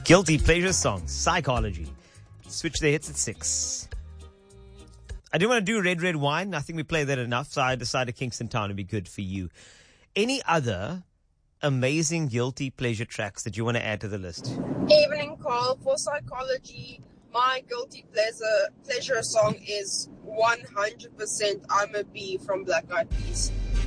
Guilty pleasure songs, Psychology. Switch the hits at 6. I do want to do Red Red Wine. I think we play that enough, so I decided Kingston Town would be good for you. Any other amazing guilty pleasure tracks that you want to add to the list? Evening Call for Psychology. My guilty pleasure song is 100% I'm a Bee from Black Eyed Peas.